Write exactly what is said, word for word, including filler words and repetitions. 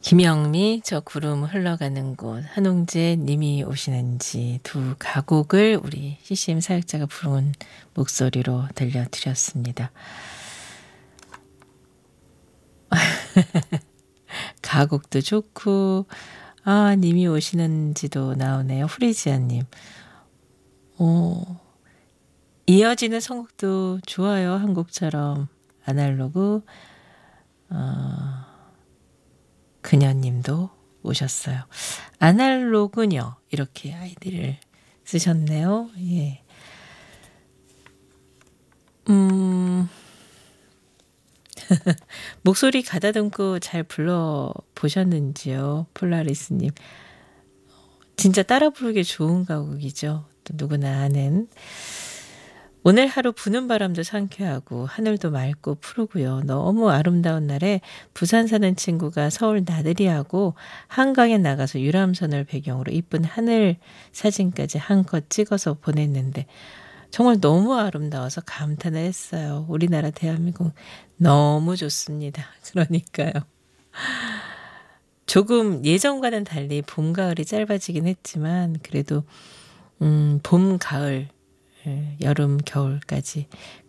김영미 저 구름 흘러가는 곳, 한웅재 님이 오시는지 두 가곡을 우리 씨씨엠 사역자가 부른 목소리로 들려드렸습니다. 가곡도 좋고 아 님이 오시는지도 나오네요. 후리지아님. 오, 이어지는 선곡도 좋아요. 한 곡처럼 아날로그 어, 그녀님도 오셨어요. 아날로그녀 이렇게 아이디를 쓰셨네요. 예. 음, 목소리 가다듬고 잘 불러 보셨는지요, 폴라리스님? 진짜 따라 부르기 좋은 가곡이죠. 또 누구나 아는. 오늘 하루 부는 바람도 상쾌하고 하늘도 맑고 푸르고요. 너무 아름다운 날에 부산 사는 친구가 서울 나들이하고 한강에 나가서 유람선을 배경으로 이쁜 하늘 사진까지 한컷 찍어서 보냈는데 정말 너무 아름다워서 감탄을 했어요. 우리나라 대한민국 너무 좋습니다. 그러니까요. 조금 예전과는 달리 봄, 가을이 짧아지긴 했지만 그래도 음, 봄, 가을, 여름, 겨울까지